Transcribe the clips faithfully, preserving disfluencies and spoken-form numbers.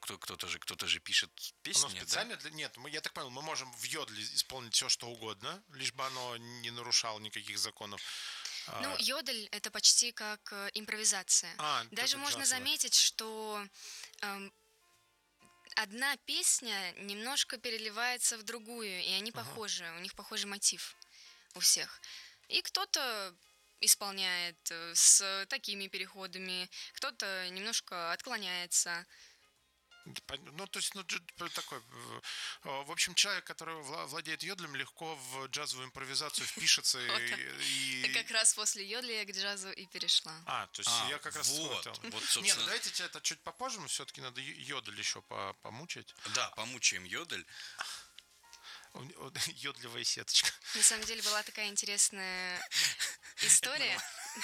кто, кто-то же, кто-то же пишет песни, Оно специально да? для... Нет, мы, я так понял, мы можем в йодле исполнить все, что угодно, лишь бы оно не нарушало никаких законов. Ну, А, йодель — это почти как э, импровизация. а, Даже это можно джазово. заметить, что эм, одна песня немножко переливается в другую, и они Ага. похожи, у них похожий мотив у всех. И кто-то исполняет э, с такими переходами, кто-то немножко отклоняется. Пон- Ну, то есть, ну, дж- такой... э, В общем, человек, который вла- владеет йодлем, легко в джазовую импровизацию впишется Вот. и... И и- как раз после йодля я к джазу и перешла. А, то есть А, я как раз вот, хотел. вот, Не, ну собственно, давайте это чуть попозже, но все-таки надо й- йодль еще по- помучить. да, помучаем йодель. У- у- Йодлевая сеточка. На самом деле была такая интересная история.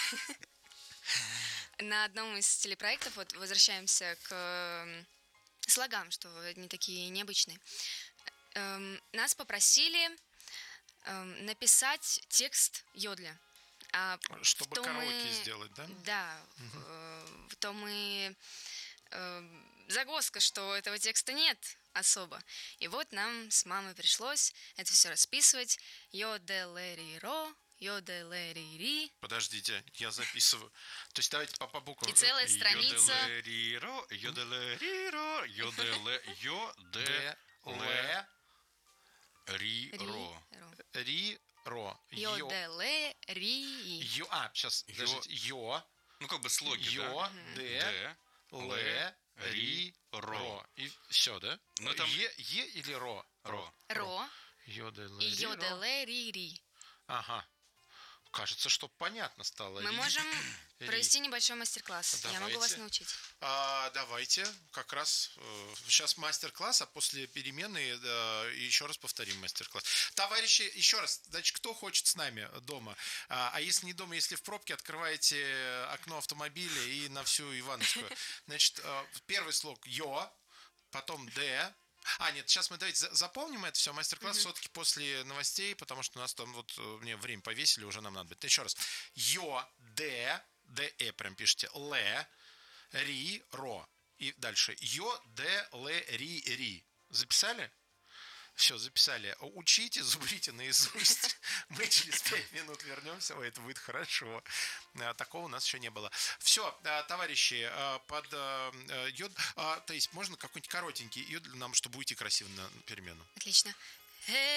На одном из телепроектов, вот возвращаемся к м, слогам, что они такие необычные. Эм, Нас попросили эм, написать текст йодля. А Чтобы то караоке мы- сделать, да? Да, э, то мы э, загвоздка, что этого текста нет особо. И вот нам с мамой пришлось это все расписывать. Йоделериро, йоделерири. Подождите, я записываю. То есть давайте по, по буквам. И целая страница. Йоделериро, йоделериро, йоделе, йоде, Д, Л, риро. Ри, Ро. Йо. Йоделери. Йо. А, сейчас, Йо. подождите. Йо. Ну, как бы слоги, да? Йо. Д. Д, Л. Ри. Ро. Ро. И все, да? Ну, там- Е, Е или Ро? Ро. Ро. Йо, Д, Л, И Ри, Ро. йоделерири. Ага. Кажется, что понятно стало. Мы Ри. можем Ри. провести небольшой мастер-класс. Я могу вас Давайте. научить. А, давайте, как раз э, сейчас мастер-класс, а после перемены э, еще раз повторим мастер-класс. Товарищи, еще раз, значит, кто хочет с нами дома? А, а если не дома, если в пробке, открываете окно автомобиля и на всю Ивановскую. Значит, э, первый слог Йо, потом Д. А, нет, сейчас мы давайте за- запомним это все, мастер-класс все-таки после новостей, потому что у нас там вот э, мне время повесили, уже нам надо быть. Еще раз. Йо, Д, Д, Э прям пишите, Л, Ри, Ро. И дальше. Йо, Д, Л, Ри, Ри. Записали? Все, записали. Учите, зубрите наизусть. Мы через пять минут вернемся. Ой, это будет хорошо. А, Такого у нас еще не было. Все, товарищи, а, под а, а, йод... а, То есть можно какой-нибудь коротенький йод нам, чтобы уйти красиво на перемену? Отлично.